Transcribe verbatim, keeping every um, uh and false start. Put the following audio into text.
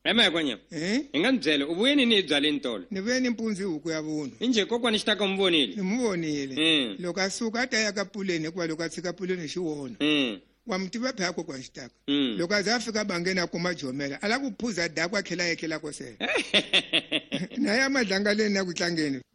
ema kwanya eh ingandzele ubuye nini idzala intolo ni vuye ni mpunzi huku ya vunwa inje kokwani xitaka umvonile nimuvonile Mm. loko a suka a ta ya ka puleni hikuva loko a tshika puleni xi wona Mm. wa mi tiva phela kokwana xitaka Mm. loko a za a fika bangeni a kuma jomela a lava ku phuza dakwa a tlhela a etlelako sele na ya madlangaleni ya ku tlangeni